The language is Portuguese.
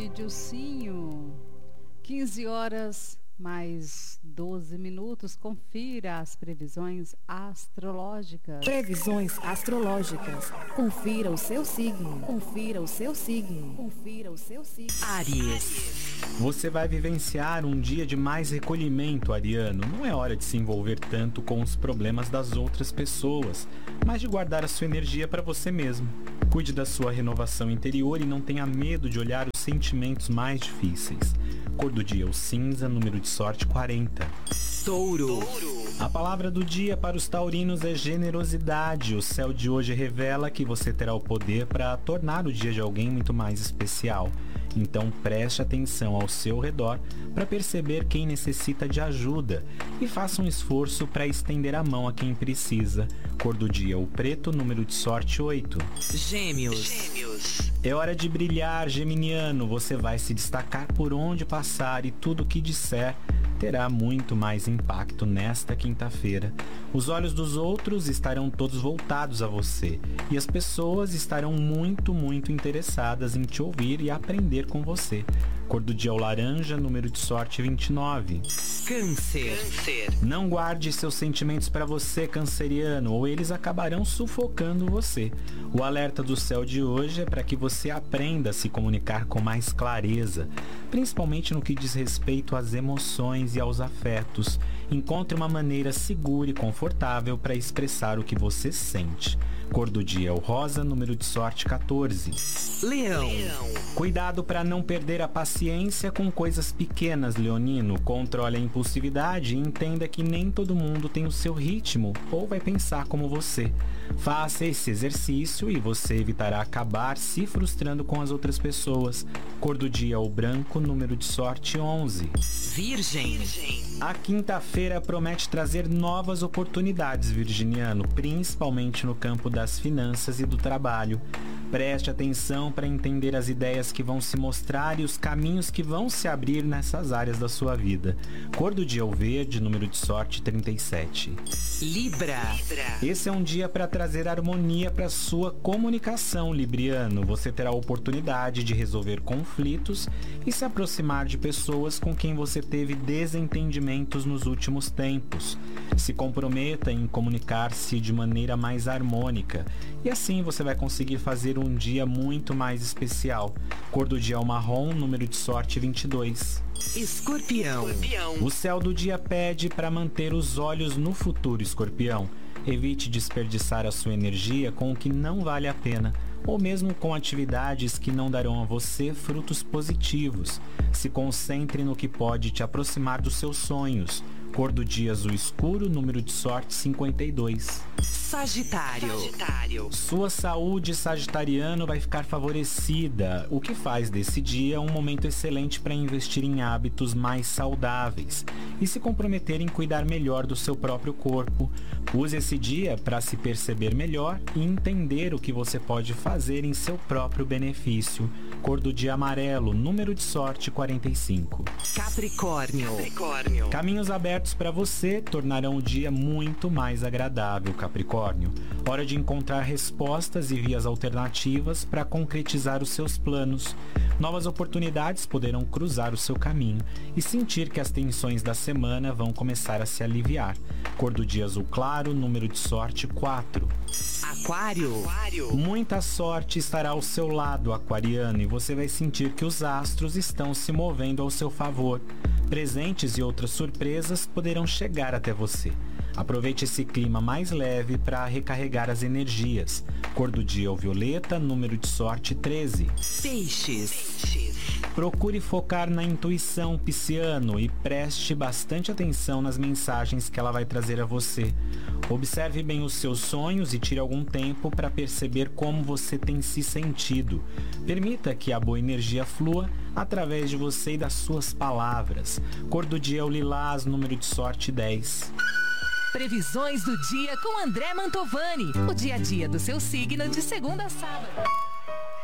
Dilcinho, 15 horas mais 12 minutos. Confira as previsões astrológicas. Previsões astrológicas. Confira o seu signo. Confira o seu signo. Confira o seu signo. Áries. Você vai vivenciar um dia de mais recolhimento, ariano. Não é hora de se envolver tanto com os problemas das outras pessoas, mas de guardar a sua energia para você mesmo. Cuide da sua renovação interior e não tenha medo de olhar os sentimentos mais difíceis. Cor do dia, o cinza, número de sorte 40. Touro. A palavra do dia para os taurinos é generosidade. O céu de hoje revela que você terá o poder para tornar o dia de alguém muito mais especial. Então preste atenção ao seu redor para perceber quem necessita de ajuda e faça um esforço para estender a mão a quem precisa. Cor do dia, o preto, número de sorte 8. Gêmeos. É hora de brilhar, geminiano. Você vai se destacar por onde passar e tudo o que disser terá muito mais impacto nesta quinta-feira. Os olhos dos outros estarão todos voltados a você e as pessoas estarão muito interessadas em te ouvir e aprender com você. Cor do dia, o laranja, número de sorte 29. Câncer. Não guarde seus sentimentos para você, canceriano, ou eles acabarão sufocando você. O alerta do céu de hoje é para que você aprenda a se comunicar com mais clareza, principalmente no que diz respeito às emoções e aos afetos. Encontre uma maneira segura e confortável para expressar o que você sente. Cor do dia, o rosa, número de sorte 14. Leão. Cuidado para não perder a paciência com coisas pequenas, leonino. Controle a impulsividade e entenda que nem todo mundo tem o seu ritmo ou vai pensar como você. Faça esse exercício e você evitará acabar se frustrando com as outras pessoas. Cor do dia, o branco, número de sorte 11. Virgem. A quinta-feira promete trazer novas oportunidades, virginiano, principalmente no campo das finanças e do trabalho. Preste atenção para entender as ideias que vão se mostrar e os caminhos que vão se abrir nessas áreas da sua vida. Cor do dia, o verde, número de sorte 37. Libra. Esse é um dia para trazer harmonia para sua comunicação, libriano. Você terá a oportunidade de resolver conflitos e se aproximar de pessoas com quem você teve desentendimentos nos últimos tempos. Se comprometa em comunicar-se de maneira mais harmônica e assim você vai conseguir fazer um dia muito mais especial. Cor do dia, o marrom, número de sorte 22. Escorpião. O céu do dia pede para manter os olhos no futuro, escorpião. Evite desperdiçar a sua energia com o que não vale a pena, ou mesmo com atividades que não darão a você frutos positivos. Se concentre no que pode te aproximar dos seus sonhos. Cor do dia, azul escuro, número de sorte 52. Sagitário. Sua saúde, sagitariano, vai ficar favorecida, o que faz desse dia um momento excelente para investir em hábitos mais saudáveis e se comprometer em cuidar melhor do seu próprio corpo. Use esse dia para se perceber melhor e entender o que você pode fazer em seu próprio benefício. Cor do dia, amarelo, número de sorte 45. Capricórnio. Caminhos abertos para você tornarão o dia muito mais agradável, Capricórnio. Hora de encontrar respostas e vias alternativas para concretizar os seus planos. Novas oportunidades poderão cruzar o seu caminho e sentir que as tensões da semana vão começar a se aliviar. Cor do dia, azul claro, número de sorte 4. Aquário. Muita sorte estará ao seu lado, aquariano, e você vai sentir que os astros estão se movendo ao seu favor. Presentes e outras surpresas poderão chegar até você. Aproveite esse clima mais leve para recarregar as energias. Cor do dia, o violeta, número de sorte 13. Peixes. Procure focar na intuição, pisciano, e preste bastante atenção nas mensagens que ela vai trazer a você. Observe bem os seus sonhos e tire algum tempo para perceber como você tem se sentido. Permita que a boa energia flua através de você e das suas palavras. Cor do dia, o lilás, número de sorte 10. Previsões do dia com André Mantovani. O dia a dia do seu signo de segunda a sábado.